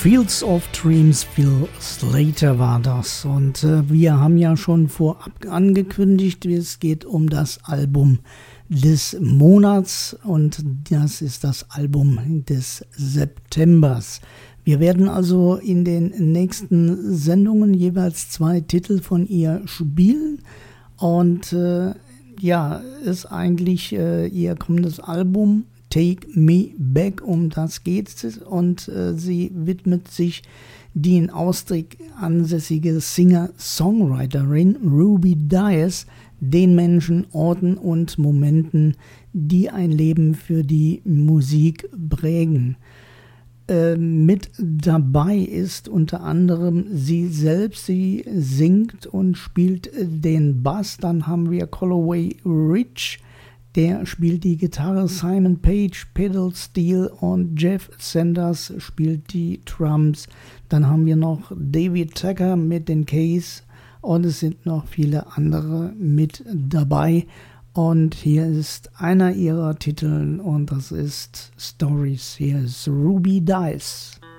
Fields of Dreams, Phil Slater war das. Und wir haben ja schon vorab angekündigt, es geht um das Album des Monats und das ist das Album des Septembers. Wir werden also in den nächsten Sendungen jeweils 2 Titel von ihr spielen und ist eigentlich ihr kommendes Album Take Me Back, um das geht es, und sie widmet sich die in Austrich ansässige Singer-Songwriterin Ruby Dias den Menschen, Orten und Momenten, die ein Leben für die Musik prägen. Mit dabei ist unter anderem sie selbst, sie singt und spielt den Bass. Dann haben wir Calloway Rich, der spielt die Gitarre, Simon Page, Pedal Steel und Jeff Sanders spielt die Drums. Dann haben wir noch David Tucker mit den Keys und es sind noch viele andere mit dabei. Und hier ist einer ihrer Titel und das ist Stories. Hier ist Ruby Dias.